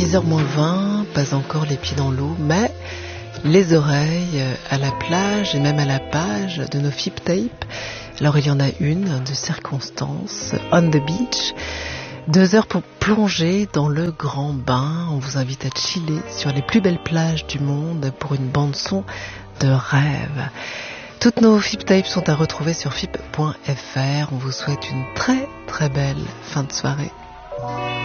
10h moins 20, pas encore les pieds dans l'eau, mais les oreilles à la plage et même à la page de nos FIP Tapes. Alors il y en a une de circonstance, On the Beach. 2 heures pour plonger dans le grand bain. On vous invite à chiller sur les plus belles plages du monde pour une bande-son de rêve. Toutes nos FIP Tapes sont à retrouver sur fip.fr. On vous souhaite une très très belle fin de soirée.